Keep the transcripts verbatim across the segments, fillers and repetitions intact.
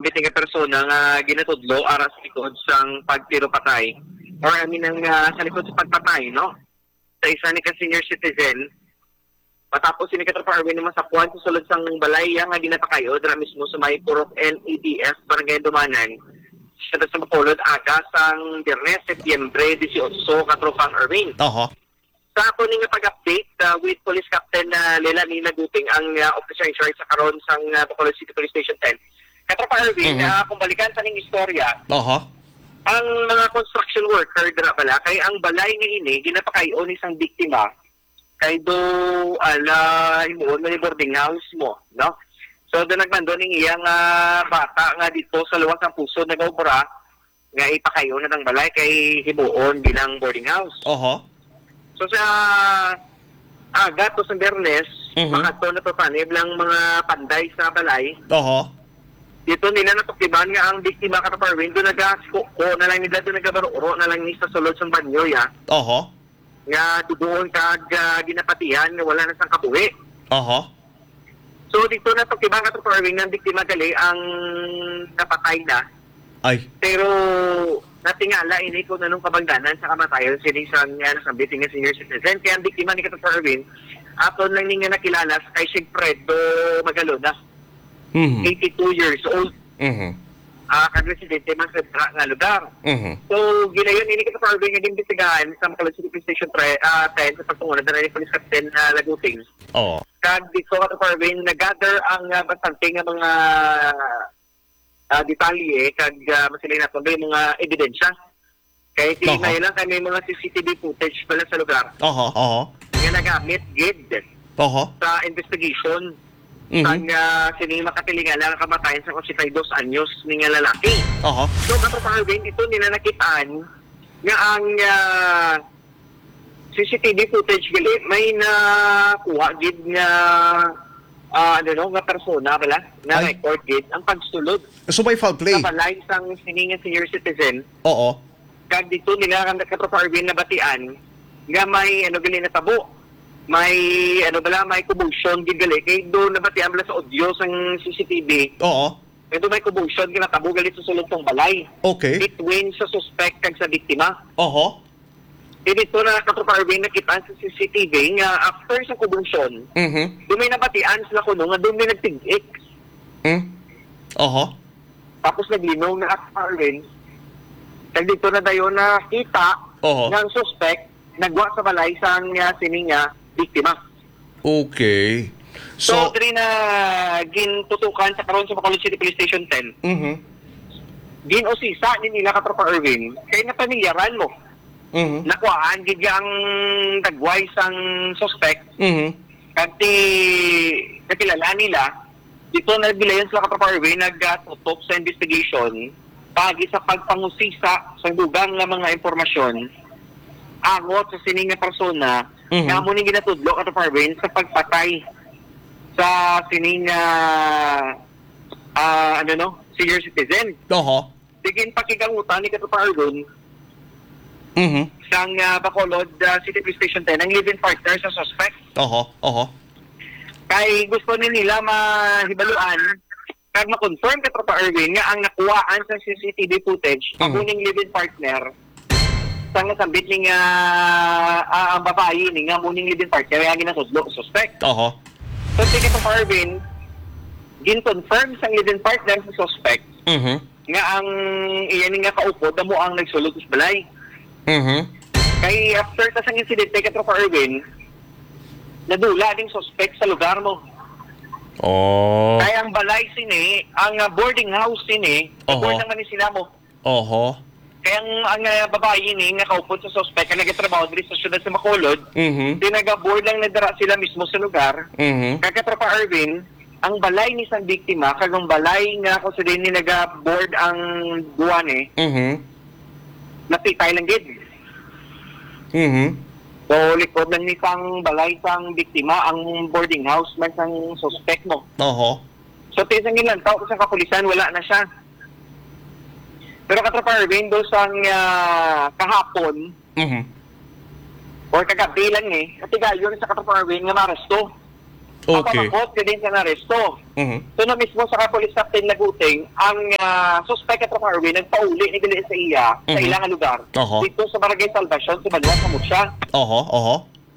nasambit nga persona nga ginatudlo aras likod sang pagtiro patay or I mean ang uh, sa likod sa pagpatay, no? Sa isa ni ka senior citizen, matapos ini katropa Arwin naman sa puwan sa sulod sang balay nga ginapakayo dira mismo sa may Purok N E D F Barangay Dumanan. Siya sa Bacolod aga sang Biyernes, Setyembre eighteen, katropang Arwin. Oho. Sa ako nga pag-update uh, with Police Captain uh, Leilani Naguting, ang uh, officer in charge sa karon sang uh, Bacolod City Police Station ten. Katropa Arwin, Mm-hmm. uh, kung balikan sa ning istorya, Oho. ang mga construction worker dira pala kay ang balay nga ini ginapakayo ni isang biktima kay do ala himuon ni boarding house mo, no? So do nagmando ning iyang uh, bata nga dito sa luwas ng puso nagaobra nga ipakayo na ng balay kay himuon bilang boarding house. Oho. So sa aga to sa Biyernes, Mhm. makato na papanib lang mga panday sa balay. Oho. Dito nila natuktiban nga ang biktima ka Parwin, doon nag-ko na lang nila doon nagabaro na lang ni sa sulod sa banyo ya. Oho. Nga doon kag uh, ginapatihan nga wala na sang kabuhi. Oho. So dito natuktiban ka Parwin ang biktima gali ang napatay na. Ay. Pero natingala ini ko nanong kabangdanan sa kamatayon sinisang nga nasambit nga senior citizen kaya ang biktima ni Kato Parwin aton lang ni nga nakilala kay Sigfredo Magalona. Mhm. eighty-two years old. Mhm. Ah, kag residente man sa dra nga lugar. Mhm. So, ginayon ini kita Parvin nga imbestigahan sa Bacolod City Police Station tre- ah, ten sa pagtungunan na ni Police Captain uh, Laguting. Oo. Kag dito ka Parvin nag-gather ang uh, bastante nga mga uh, detalye kag uh, masilay naton yung mga ebidensya. Kaya Oho. tingnan lang kay may mga C C T V footage pala sa lugar Oho. Oho. nga nagamit gid Oho. sa investigation. Mhm. Ang uh, sini makatilingan lang kamatayan sa eighty-two anyos ni nga lalaki. Oho. So, kato Parvin, ito nila nakitaan nga ang uh, C C T V footage gali, may nakuha gid nga uh, ano no, nga persona pala, na Ay. record gid ang pagsulod So may foul play. sa balay sang sininga senior citizen. Oo. Kag dito nila ang kato Parvin nabatian nga may ano gali na tabo. May ano bala, may commotion gid gali kay do nabatian bala sa audio sang C C T V. Oo. Ito may commotion ginatabo gali sa sulod tong balay. Okay. Between sa suspect kag sa biktima. Oho. E dito na Katroparvin nakita sa C C T V nga after sa commotion, Mhm. doon may nabatian sila kuno nga doon may nagtig-X. Hmm. Oho. Tapos naglinaw na Katroparvin. Kag dito na dayon nakita Oho. nga ang suspect nagwa sa balay sa nga sini nga biktima. Okay. So, So, diri na gintutukan sa karon sa Bacolod City Police Station ten. mhm. Ginosisa ni nila Katroparvin kay napamilyaran mo. Mhm. Nakuhaan gid nga ang dagway sang suspect Mhm. kasi nakilala nila dito nagbilayan sila Katroparvin nagtutok sa investigation pagi sa pagpangusisa sa dugang nga mga impormasyon angot sa sining nga persona Mhm. nga mo ning ginatudlo Katroparvin sa pagpatay sa sining uh, uh, ano no senior citizen. Oho. Digin pakigangutan ni Katroparvin Mhm. sang uh, Bacolod uh, City Police Station ten ang live-in partner sa suspect. Oho. Oho. Kay gusto ni nila mahibaluan kag ma-confirm ka Tropa Erwin nga ang nakuhaan sa C C T V footage Mhm. ang kuning live-in partner sa nga sambit ni nga ah, ang babae ni nga muning live-in partner nga ginatudlo suspect. Oho. So si Tropa Erwin gin-confirm sa live-in partner sa suspect Mhm. nga ang iyan nga kaupo damo ang nagsulod sa balay. Mhm. Kay after ta sang incident kay Tropa Erwin nadula ding suspect sa lugar mo. Oh. Kaya ang balay sini, ang uh, boarding house sini, Oho. board naman ni sila mo. Oho. Kaya ang, ang uh, babae ni nga kaupod sa suspect nga nagatrabaho diri sa syudad sa Bacolod, Mhm. tinaga-board lang nadara sila mismo sa lugar. Mhm. Kaya Tropa Erwin, ang balay ni sang biktima, kag ang balay nga kung sila ni naga-board ang buwan eh, Mhm. napitay lang gid. Mhm. So, likod lang ni sang balay sang biktima, ang boarding house man sang suspect mo. Oho. So, tisang ilan tao sa kapulisan, wala na siya. Pero katropa Erwin, doon sang uh, kahapon, Mhm. or kagabi lang eh, katigayon sa katropa Erwin nga maresto. Okay. Papamangkot ka din sa naresto. Mhm. So na mismo sa Kapolis Captain Laguting, ang uh, suspect at Tropa Erwin nagpauli ni Dili sa iya sa Mhm. ilang lugar. Oho. Dito sa Barangay Salvacion, sa Manuel Kamutya. Oho, oho.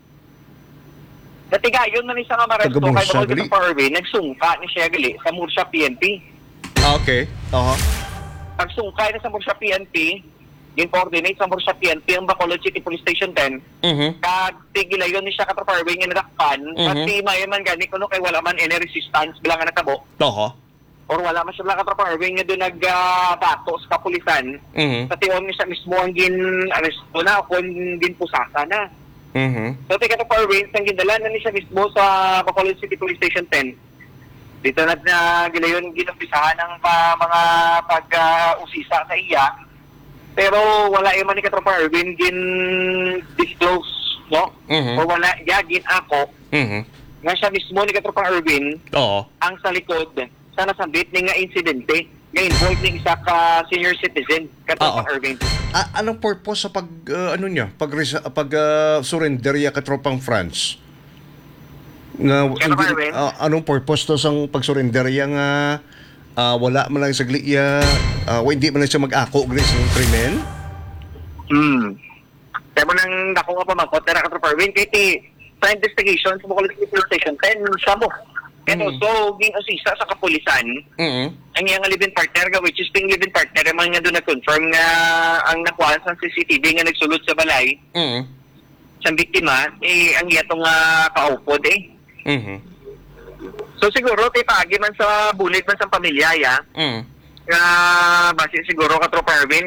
Natigayon na ni sa nga maresto Taga kay Murcia, Bakol gali? Tropa Erwin, nagsungka ni siya gali sa Murcia P N P. Ah, okay. Oho. Pagsungkay na sa Murcia P N P, in-coordinate sa Murcia P N P ang Bacolod City Police Station ten. Mhm. Kag tigilayon ni siya ka Tropa Erwin nga nadakpan, Mhm. at di mayaman gani kuno kay wala man any resistance bilang nga natabo. Oho. Or wala man siya bilang ka Tropa Erwin nga doon nagbato sa kapulisan. Mhm. Sa tiyon ni siya mismo ang gin-aresto na kung ginpusasa na. Mhm. So, tika Tropa Erwin, ang gindala na ni siya mismo sa Bacolod City Police Station ten. Dito na na gilayon ginumpisahan ng pa, mga pag-usisa sa iya. Pero wala yung man ni Katropa Erwin gin-disclose, no? Mhm. O wala yagin ako Mhm. nga siya mismo ni Katropa Erwin Oo. ang sa likod sa nasambit ni nga insidente nga involved ng isa ka senior citizen, Katropa Oo. Erwin. Ah, anong purpose sa pag uh, ano niya, pag pag uh, surrender ya katropang France? Na Kaya hindi, Marvin? ah, anong purpose to sang pag-surrender ya nga ah, wala man lang sagli ya ah, wa- hindi man lang siya mag-ako gali sa krimen? Hmm. Kaya mo nang dako nga pamangkot na Katropa Erwin, kaya ti sa investigation sa Bacolod City Police Station ten, siya mo. Kaya Mm. so, gin-usisa sa kapulisan, Mhm. ang iyang living partner nga, which is ting living partner, yung mga nga doon nag-confirm nga ang nakuha sa C C T V nga nagsulod sa balay, Mhm. sa biktima, eh, ang iya itong uh, kaupod eh. Mhm. So siguro, tay paagi man sa bulit man sa pamilya, ya, Mhm. nga base siguro ka Tropa Erwin,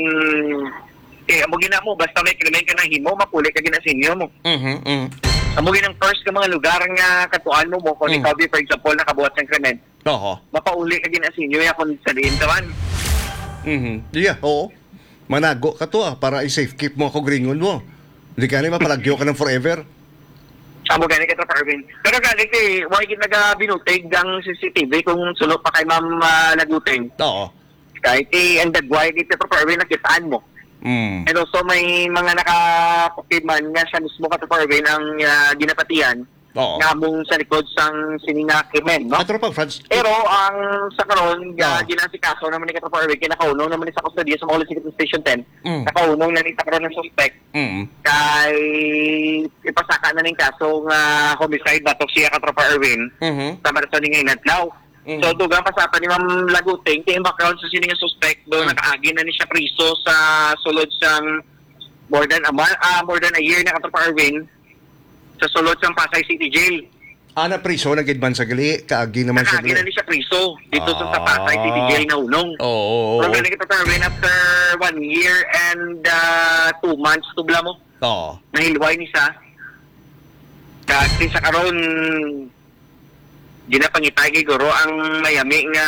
eh, amo gina mo, basta may krimen ka na himo, mapuli ka ginasinyo mo. Mhm. Mhm. Amo ginang first ka mga lugar nga katuan mo mo, kung Mm. ikaw, for example, nakabuhat ng krimen, Oo. mapauli ka ginasinyo, ya, kung sa diin tawan. Mhm. Yeah, oo. Manago ka to ah, para i-safe keep mo ako gringon mo. Hindi ka na mapalagyo ka ng forever. Amo gani ka Tropa Erwin. Pero galit eh, why gid nagabinutig ang C C T V kung sulod pa kay Ma'am uh, Laguting. Oo. Kahit eh, ang dagway dito Tropa Erwin nakitaan mo. Mm. And also may mga nakapukiman nga siya mismo ka Tropa Erwin ang uh, ginapatian Oo. nga mong sa likod sang sininga krimen, no? Katropang France. Pero ang sa karon Oo. uh, ginasikaso naman ni Katropa Erwin kinakaunong naman ni sa kustodiya sa Bacolod City Station ten. Mm. Nakaunong na ni sa karon ng suspect Mm. kay ipasaka na ning kaso nga homicide batok siya Katropa Erwin. Mhm. Tama na sa nga inadlaw. Mhm. So, dugang pasapan ni Ma'am Laguting, kaya yung background sa sining suspect, doon Mm. nakaagi na ni siya priso sa sulod sang more than a month, ah, more than a year na Katropa Erwin sa sulod sang Pasay City Jail. Ana priso na gid man sa gali, kaagi naman sa Nakaagi na gali. ni siya priso dito sa, sa Ah. Pasay City Jail na unong. Oo. oo, Pero oo. galing Katropa Erwin after one year and uh, two months, tubla mo, Oo. nahilway ni siya. Kasi sa karon ginapangitay kay Guro ang mayami nga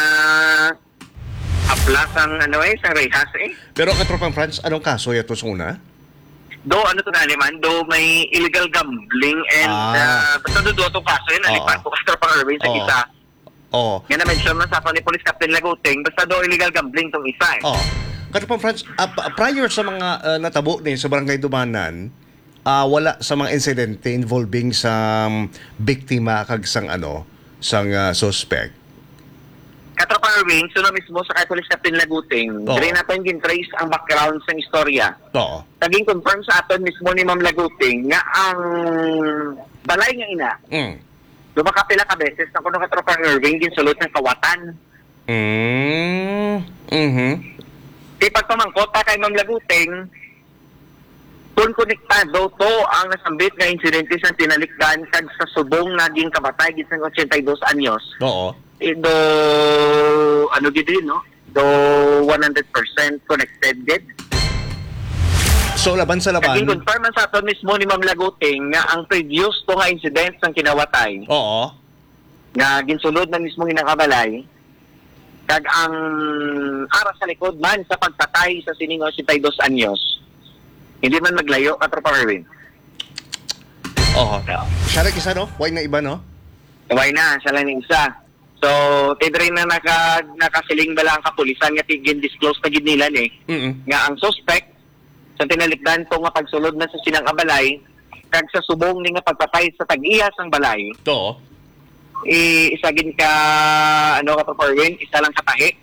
aplas ang ano eh, sa rehas eh. Pero katropang France, anong kaso yato sa una? Do, ano to na naman, do may illegal gambling and Ah. uh, basta do do itong kaso yun, nalipat Oo. ko kasi pang Erwin sa Oo. isa. Oo. Nga na-mention man sa ato ni Police Captain Laguting, basta do illegal gambling tong isa eh. Oo. Katropang France, ah, pa- prior sa mga ah, natabo ni sa Barangay Dumanan, ah, wala sa mga insidente involving sa um, biktima kag sang ano, sang ah, suspect. Katropa Erwin, so na mismo sa kay Police Captain Laguting, Oo. dire natin gin-trace ang background sa istorya. Oo. Naging confirm sa aton mismo ni Ma'am Laguting nga ang balay nga ina, Mm. lumakapila ka beses na kuno Katropa Erwin ginsulot ng kawatan. Mm. Mhm. Di pagpamangkot pa kay Ma'am Laguting, kung konektado to ang nasambit nga insidente sa tinalikdan kag sa subong naging kabatay gid sang eighty-two anyos. Oo. Eh, do ano gid yun, no? Do one hundred percent connected gid. So laban sa Naging laban. confirm man sa aton mismo ni Ma'am Laguting nga ang previous to nga incident sang kinawatay Oo. nga ginsulod na mismo ginakabalay kag ang ara sa likod man sa pagtatay sa sining eighty-two anyos. Hindi man maglayo Katropa Erwin. Oo. Siya rin isa, no? Why na iba, no? Why na, siya lang yung isa. So, tidre na naka, nakasiling bala ang kapulisan nga tigin disclose na gid nila ni Mm. nga ang suspect sa tinalikdan to nga pagsulod na sa sinang abalay kag sa subong ni nga pagpatay sa tag-iya sang balay To. i isagin ka ano ka Erwin, isa lang katahi.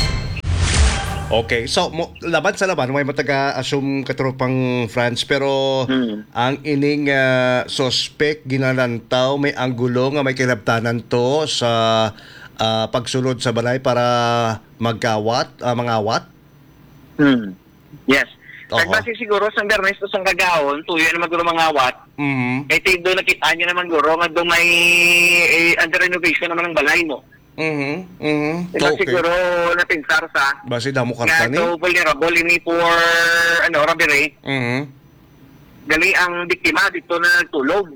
Okay, so mo, laban sa laban may mataga-assume katropang France pero Hmm. ang ining ah, suspect ginalantaw may anggulo nga may kinabtanan to sa ah, pagsulod sa balay para magkawat, ah, mangawat. Hmm. Yes. Oo. Nagbase siguro sa Bernes to sang kagaon, tuyo na maguro mangawat. Mhm. Kay tindo nakita niyo naman guro nga do may eh, under renovation naman ang balay mo. Mhm. Mhm. Diba Okay. siguro napinsar sa Base damo nga karta ni. so vulnerable ini for ano robbery. Mhm. Gali ang biktima dito na nagtulog.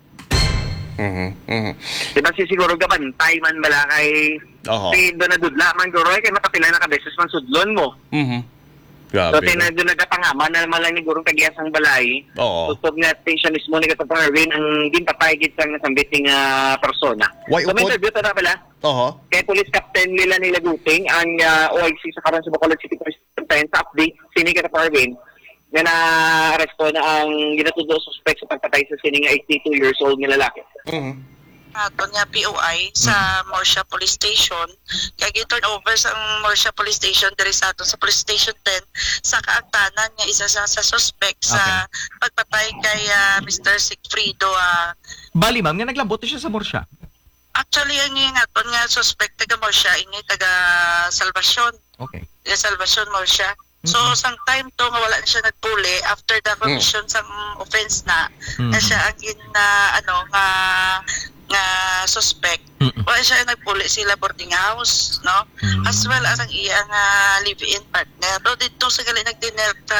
Mhm. Mhm. Diba si siguro gabantay man bala kay Oho. tindo na dudla man guro kay makapila na ka beses man sudlon mo. Mhm. So Grabe. tinado nagapangaman na naman lang ni gurong kagiyasang balay. Oo. Tutog nga siya mismo ni Katapang Erwin ang ginpatay gid sang nasambiting uh, persona. Why So may upod? interview ta na pala Oho. kay Police Captain Lila Nila Guting ang uh, O I C sa karon sa Bacolod City Police Department sa update sini Katapang Erwin nga na-arresto na ang ginatudo suspect sa pagpatay sa sini nga eighty-two years old nga lalaki. Mhm. ato nga P O I sa Morsha Police Station kaya gi-turn over sa Morsha Police Station diri sa ato sa Police Station ten sa kaagtanan nga isa sa, sa suspect sa pagpatay kay ah, Mister Sigfrido. ah. Bali, ma'am, nga naglambot siya sa Morsha. Actually ang nga aton nga suspect taga Morsha ini taga Salvacion Okay. taga Salvacion Morsha. So sang time to nga wala na siya nagpuli after the commission sang offense na Mhm. na siya ang gin na ano nga nga suspect. Mhm. Wala siya nagpuli sila boarding house, no? Mhm. As well as ang iyang uh, live-in partner. Do dito sa gali nagdinner ta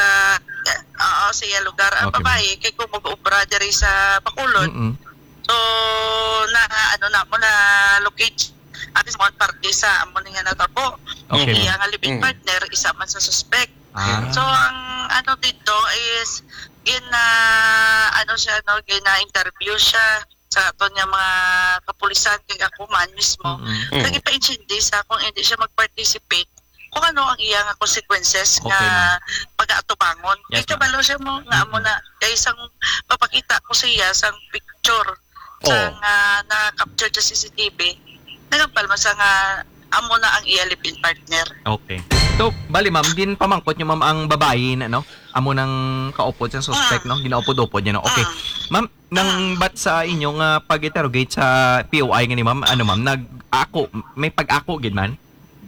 uh, sa iya lugar ang Okay, babae kay kung mag-ubra diri sa Bacolod. Mm-mm. So na ano na mo na locate at sa mga party sa amo nga natabo. Okay, Ang ma'am. iyang live-in Mm. partner isa man sa suspect. Ah. So ang ano dito is gina ano siya no gina interview siya sa ato niya mga kapulisan kay ako man mismo. Mm-mm. Mm. Nagpa-intindi sa kung hindi siya mag-participate kung ano ang iyang consequences Okay, nga ma'am. pag-atubangon. Yes, Kay kabalo siya mo nga amo na kay isang papakita ko sa iya sang picture Oh. sa nga na-capture sa C C T V. Nagapalma sa nga amo na ang iya live-in partner. Okay. So, bali, ma'am, din pamangkot niyo, ma'am, ang babae na, no? Amo nang kaupod sa suspect, no? Ginaupod-upod niya, no? Okay. Ma'am, nang bat sa inyong uh, pag-interrogate sa P O I nga ni ma'am, ano, ma'am, nag-ako, may pag-ako, gid man?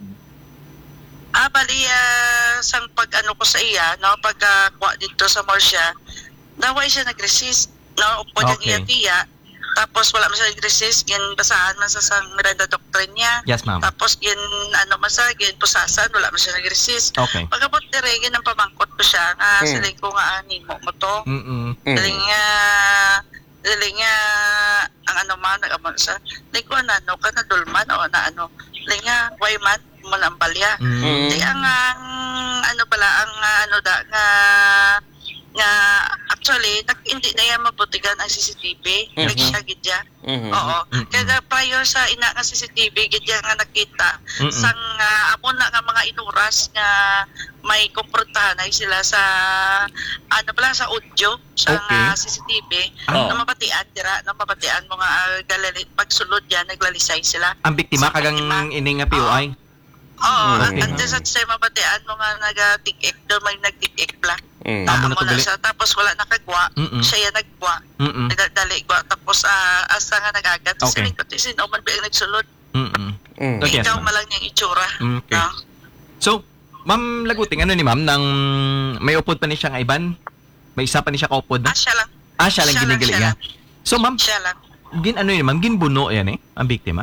Ah, bali, ah, sang pag-ano ko sa iya, no, pagkakuha dito sa Morsha, naway siya nag-resist, no, upod ang Okay. iya tiya, tapos wala man siya nag-resist, gin basahan man sa sang Miranda Doctrine niya, Yes, ma'am. tapos gin, ano man sa, gin pusasan, wala man siya nag-resist. Okay. Pagkabot dire, gin ang pamangkot ko siya, nga Mm. siling ko nga animo mo to, Mm-mm. Mm. siling nga, siling nga, ang ano man, nag-amon sa, siling ko na, ano, ka na dulman, o na ano, siling nga, way man, mo na ang balya. Mm. Di ang ang ano pala ang ah, ano da nga nga actually nag, hindi na yan mabutigan ang C C T V. Mhm. Like siya gidya. Mhm. Oo. Mhm. Kaya prior sa ina nga C C T V gidya nga nakita Mhm. sang uh, amo na nga mga inuras nga may kumprontahan ay sila sa ano pala sa audio sa Okay. nga C C T V Oh. na mabatian dira na mabatian mo nga ah, galali pagsulod yan naglalisay sila. Ang biktima, Sa kagang biktima. ining nga P O I? Oo, Mm. at okay. Sa sa mabatian mo nga nag-tik-ik doon may nag-tik-ik pla. Mm. Tama Amo na to, na gali. siya tapos wala nakagwa. Mm-mm. Siya yan nagwa. Mm-mm. Nagdali gwa tapos ah, asa nga nagagat. Okay. Sinig ko tisin o man bilang nagsulod. Mm-mm. Mm. Okay. Yes, Ikaw ma'am. malang niyang itsura. Okay. No? So, ma'am, laguting, ano ni ma'am, nang may upod pa ni siya nga iban? May isa pa ni siya kaupod na? Ah, siya lang. Ah, siya lang siya lang, ginigali siya niya. So, ma'am, Siya lang. gin ano yun, ma'am, ginbuno yan eh, ang biktima?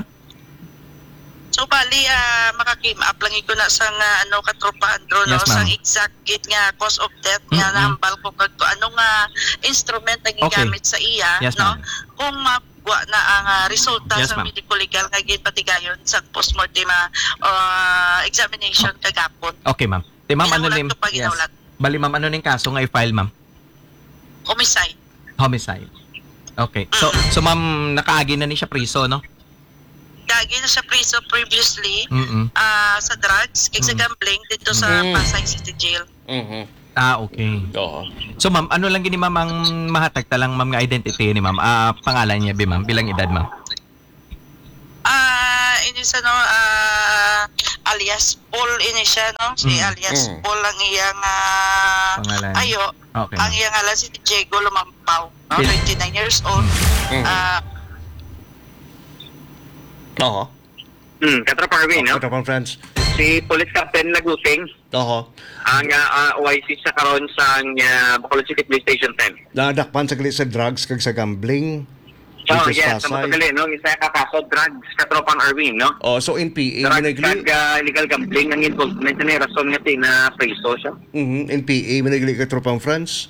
So bali ah makakimap lang ko na sa nga ano katropa Andro no Yes, ma'am. sa exact git nga cause of death nga Mm-mm. nahambal ko kag ano nga instrument na gigamit sa iya Yes, no ma'am. kung mapwa na ang ah, resulta Yes, sa ma'am. medical legal nga gid patigayon sa postmortem ah, examination kagapon. Okay, ma'am. Di, ma'am, ano Inaulat ning... ko pag inaulat. Bali, ma'am, ano ning kaso nga i-file, ma'am? Homicide. Homicide. Okay. So, so ma'am, nakaagi na ni siya priso, no? Gagi na sa prison previously Mm-mm. ah, sa drugs kay sa Mm. gambling dito sa Mm. Pasay City Jail. Mhm. Ah, okay. Oo. So, ma'am, ano lang gini, ma'am, ang mahatag talang, ma'am, nga identity ni ma'am? Ah, pangalan niya, bi, ma'am, bilang edad, ma'am? ini sa no ah, alias Paul ini siya no si Mm. alias Mm. Paul ang iyang ah, Pangalan. ayo Okay. ang iyang alas si Diego Lumampaw no? Pil- twenty-nine years old Mm. ah Oo. Hmm, Katropa Arvin, no? Katropang friends. Si Police Captain Laguting, Oo. ang uh, O I C sa karon sa uh, Bacolod City Police Station ten. Nadakpan sa gali sa drugs kag sa gambling. Oh, which is yes, sa Pasay. matagali, no? Isa kakaso, drugs, Katropang Arvin, no? Oh, so in P A Drugs managli. kag uh, illegal gambling ang involvement na rason nga na preso siya. Mhm, in P A managli katropang friends.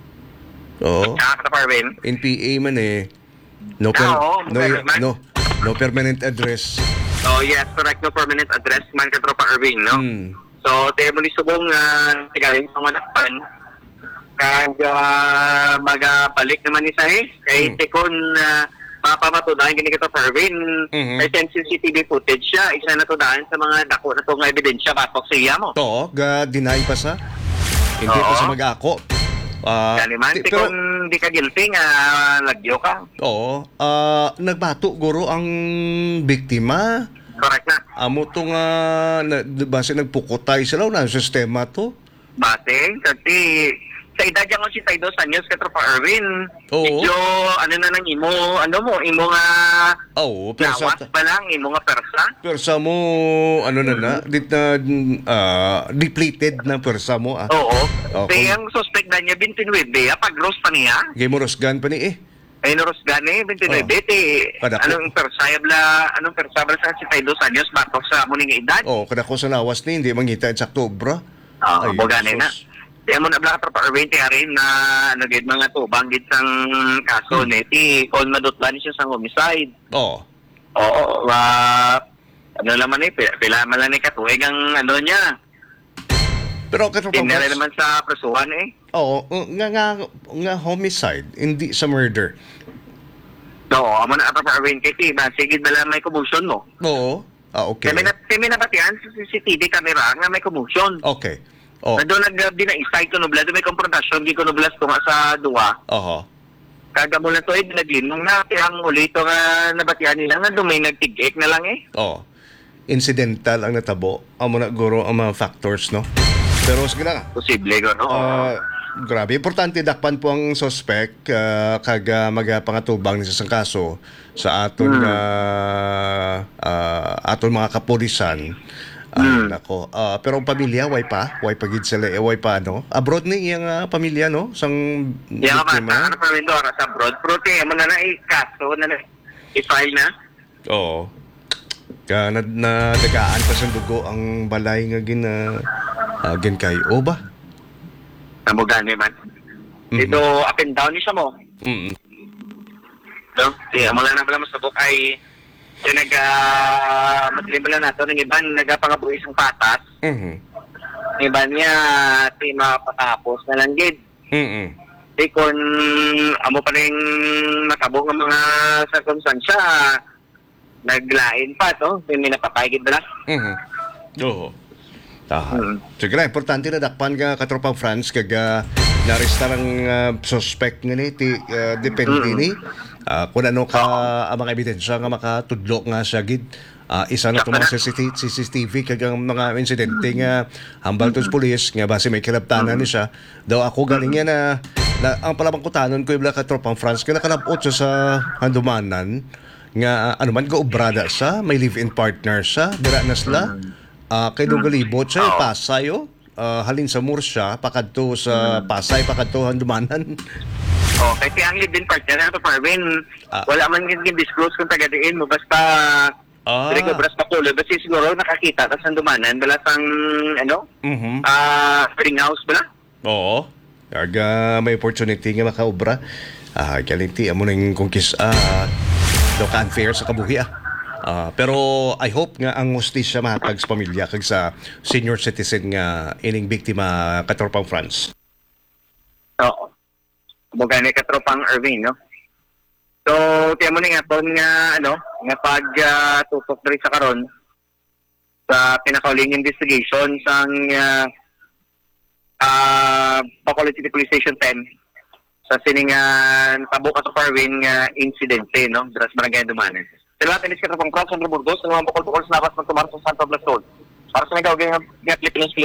Oo. Ah, Katropa Arvin. In P A man eh. No per, Ah, oo, no, man. no no permanent address. Oh, yes, correct, no permanent address man, Katropa Arvin, no? Hmm. So, tayo mo ni subong uh, tigaling sa manakpan. Kag uh, magabalik naman ni Sahe. Kay Mm. Tekon uh, mapamatudahan gini ka to Pervin. Mhm. Kay sen C C T V footage siya. Isa na to daan sa mga dako na to nga ebidensya batok sa iya mo. To, ga deny pa sa. Hindi Oo. pa sa mag-ako. Ah, Kani man, ti- pero Tekon di ka guilty nga lagyo ka. oo, ah, nagbato guro ang biktima. Correct na. Amo to nga na, base nagpukutay sila na sistema to. Bate, kasi sa edad yung si Taydo Sanyos ka pa Erwin. Oo. Medyo ano na nang imo, ano mo, imo nga Oo, pero sa lawas pa lang, imo nga persa. persa mo ano na na, dit na ah, depleted na persa mo ah. Oo. Oo, Kaya kung- ang suspect na niya, twenty-nine, ah, pag-gross pa niya. Game mo rosgan pa ni eh. Ay, naros gani, twenty-nine, Oo. ti. Kada ko- Anong persayabla, anong persayabla sa si Taydo Sanyos, batok sa muning edad. Oh, kada ko sa lawas ni hindi mangita sa Oktobra. Oo, Ay, oh, gani na. sus. Kaya mo na bla ka pa Erwin, tiya rin na nagid mga tubang gid sang kaso Hmm. ni ti kon madutlan siya sang homicide. Oh. Oo, uh, ano naman eh, pila, pila man lang ni katuig ang ano niya. Pero katro Tinere naman sa presuhan eh. Oo, uh, nga nga nga homicide, hindi sa murder. So, amo na pa Erwin kay ti, sige ba lang may commotion mo. Oo. Ah, okay. Kami na kami na batian sa C C T V camera nga may commotion. Okay. Oh. Na doon nag dinaisay ko nubla, doon may konfrontasyon, di ko nublas ko nga sa duwa. Oho. Kaga mo na to eh, naglinong na, ang uli to nga nabatian nila nga doon may nagtigik na lang eh. Oh. Incidental ang natabo. Amo na guro ang mga factors, no? Pero sige na. Posible ko, no? Ah, grabe, importante dakpan po ang suspect uh, kag uh, magapangatubang ni sa isang kaso sa aton Hmm. ah, ah, aton mga kapulisan. Ah, Hmm. nako. Ah, pero ang pamilya way pa, way pa gid sila, eh, way pa no. Abroad ni iyang ah, pamilya no, sang Yan ka biktima. ano pa rin doon, sa abroad. Pero kaya mo na na i-kaso, na na i-file na. Oo. Ka na, na dagaan pa sa dugo ang balay nga gin uh, uh, gin kay o ba? Namugani man. Mhm. Dito, up and down ni siya mo. Mm. No? Kaya mo lang na pala masabok ay yung nag, uh, matilim pala nato, ng iban, nagpangabuhi isang patas. Mhm. Ng iban niya, di mapatapos na lang gid. Mhm. Di kung amo pa rin matabong ang mga circumstansya, naglain pa to, hindi napapagid ba na? Mhm. Oo. Tahan. Hmm. Sige na, importante na dakpan ka katropang France kag uh, naresta ng ah, suspect nga ni ti ah, depende Mm. ni ah, kung ano ka ang mga ebidensya nga makatudlo nga siya gid. Ah, isa na itong mga C C T V kag ang mga insidente nga hambal to sa pulis nga base may kilabtanan ni siya. Daw ako galing yan na, na ang palabangkutanon ko yung katropang France nga nakalabot siya sa handumanan nga ano man ko obrada sa may live-in partner sa dira na sila. Ah, kay dong galibot siya, Oo. Pasay, oh. Ah, halin sa Murcia, pakadto sa Pasay, pakadto Handumanan. Oh, kasi ang live-in partner na ito, Parvin, Ah. wala man yung disclose kung taga-diin mo, basta Ah. Direk obras pa kulo, basta siguro nakakita, tapos ang dumanan, bala sang, ano, Mhm. ah, spring house bala? Oo. Kaga may opportunity nga makaobra. Ah, galinti amo ning kungkis ah local fair sa kabuhi ah. Ah, pero I hope nga ang hustisya mahatag sa pamilya kag sa senior citizen nga ining biktima katropang France. Oo. Bukan ni katropang Irving, no? So, tiyan mo nga po nga, ano, nga pag uh, tutok diri sa karon sa pinakauling investigation sang uh, uh, Bacolod City Police Station ten sa siningan tabo ka sa Parwin nga insidente, no? Dras barangay Dumanes. Sila tinis kita pang Cross Centro Burgos, sa mga bukol-bukol sa labas ng tumar sa Santo Blas Road. Para sa nagawa ng Philippines